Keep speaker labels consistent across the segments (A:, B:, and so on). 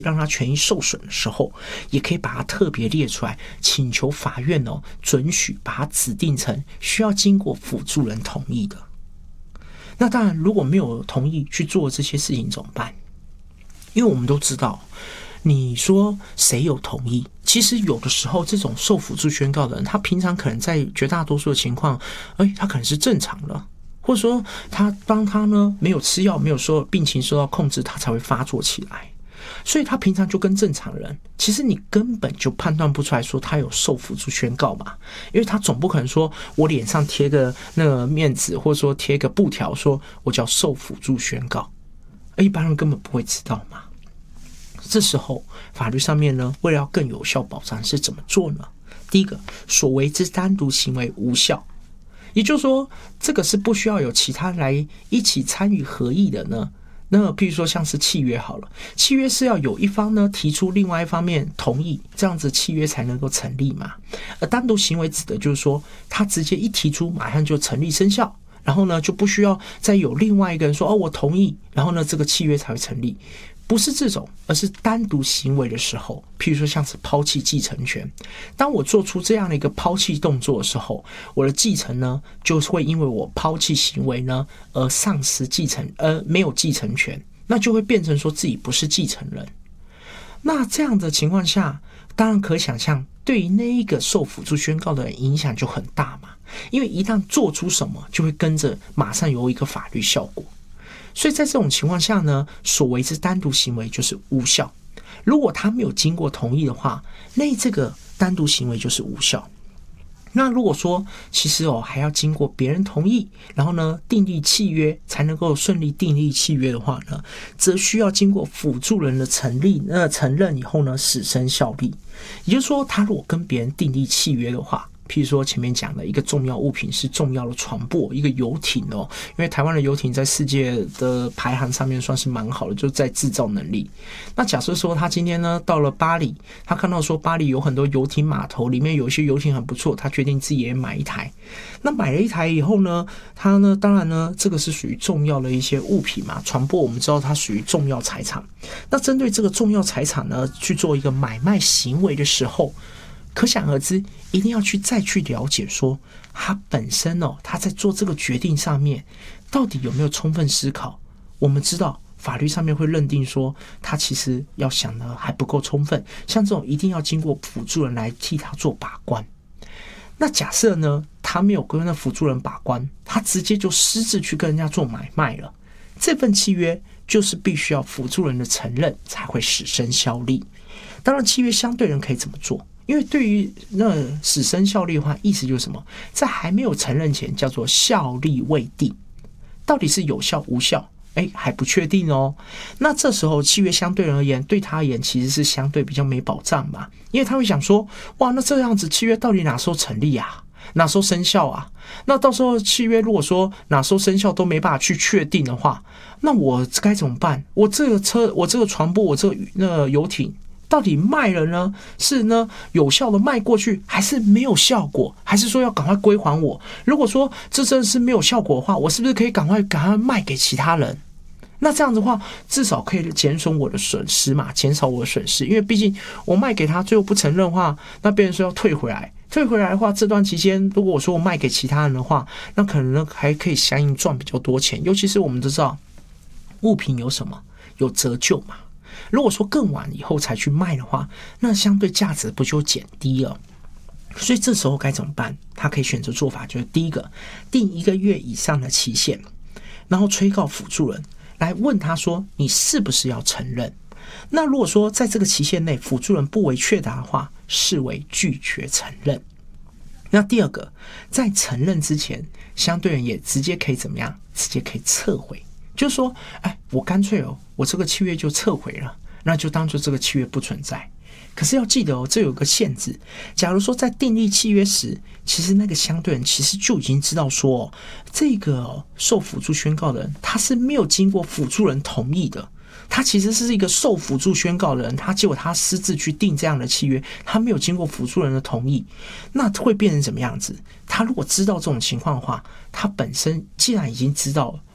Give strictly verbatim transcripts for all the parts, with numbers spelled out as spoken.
A: 让他权益受损的时候，也可以把它特别列出来，请求法院哦准许把它指定成需要经过辅助人同意的。那当然，如果没有同意去做这些事情怎么办？因为我们都知道，你说谁有同意？其实有的时候，这种受辅助宣告的人，他平常可能在绝大多数的情况，哎，他可能是正常的，或者说他当他呢没有吃药，没有说病情受到控制，他才会发作起来。所以他平常就跟正常人，其实你根本就判断不出来说他有受辅助宣告嘛，因为他总不可能说我脸上贴个那个面纸，或者说贴个布条，说我叫受辅助宣告，一般人根本不会知道嘛。这时候法律上面呢，为了要更有效保障是怎么做呢？第一个，所为之单独行为无效，也就是说这个是不需要有其他人来一起参与合意的呢。那譬如说像是契约好了，契约是要有一方呢提出，另外一方面同意，这样子契约才能够成立嘛。而单独行为指的就是说，他直接一提出马上就成立生效，然后呢就不需要再有另外一个人说哦我同意，然后呢这个契约才会成立。不是这种，而是单独行为的时候，譬如说像是抛弃继承权，当我做出这样的一个抛弃动作的时候，我的继承呢就会因为我抛弃行为呢而丧失继承，而没有继承权，那就会变成说自己不是继承人。那这样的情况下，当然可想象对于那一个受辅助宣告的人影响就很大嘛，因为一旦做出什么，就会跟着马上有一个法律效果。所以在这种情况下呢，所谓之单独行为就是无效。如果他没有经过同意的话，那这个单独行为就是无效。那如果说其实哦还要经过别人同意，然后呢订立契约才能够顺利订立契约的话呢，则需要经过辅助人的成立呃承认以后呢始生效力。也就是说，他如果跟别人订立契约的话，譬如说前面讲的一个重要物品是重要的船舶，一个游艇哦，因为台湾的游艇在世界的排行上面算是蛮好的，就是在制造能力。那假设说他今天呢到了巴黎，他看到说巴黎有很多游艇码头，里面有一些游艇很不错，他决定自己也买一台。那买了一台以后呢，他呢当然呢这个是属于重要的一些物品嘛，船舶我们知道它属于重要财产。那针对这个重要财产呢去做一个买卖行为的时候，可想而知，一定要去再去了解说，他本身哦，他在做这个决定上面，到底有没有充分思考？我们知道法律上面会认定说，他其实要想的还不够充分，像这种一定要经过辅助人来替他做把关。那假设呢，他没有跟那辅助人把关，他直接就私自去跟人家做买卖了，这份契约就是必须要辅助人的承认才会始生效力。当然，契约相对人可以怎么做？因为对于那始生效力的话，意思就是什么？在还没有承认前叫做效力未定，到底是有效无效？哎，还不确定哦。那这时候契约相对人而言，对他而言其实是相对比较没保障嘛，因为他会想说，哇，那这样子契约到底哪时候成立啊？哪时候生效啊？那到时候契约如果说哪时候生效都没办法去确定的话，那我该怎么办？我这个车，我这个船舶，我这个那个游艇，到底卖了呢？是呢有效的卖过去，还是没有效果？还是说要赶快归还我？如果说这真的是没有效果的话，我是不是可以赶快赶快卖给其他人？那这样子的话，至少可以减损我的损失嘛，减少我的损失。因为毕竟我卖给他，最后不承认的话，那别人说要退回来，退回来的话，这段期间如果我说我卖给其他人的话，那可能呢还可以相应赚比较多钱。尤其是我们都知道，物品有什么有折旧嘛。如果说更晚以后才去卖的话，那相对价值不就减低了？所以这时候该怎么办？他可以选择做法，就是第一个，定一个月以上的期限，然后催告辅助人来问他说，你是不是要承认？那如果说在这个期限内辅助人不为确答的话，视为拒绝承认。那第二个，在承认之前，相对人也直接可以怎么样？直接可以撤回。就是说，哎，我干脆哦，我这个契约就撤回了，那就当作这个契约不存在。可是要记得哦，这有个限制。假如说在订立契约时，其实那个相对人其实就已经知道说，哦，这个，哦，受辅助宣告的人他是没有经过辅助人同意的，他其实是一个受辅助宣告的人，他结果他私自去订这样的契约，他没有经过辅助人的同意，那会变成什么样子？他如果知道这种情况的话，他本身既然已经知道了，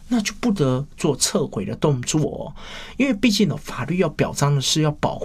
A: 那就不得做撤回的动作哦，因为毕竟呢，法律要表彰的是要保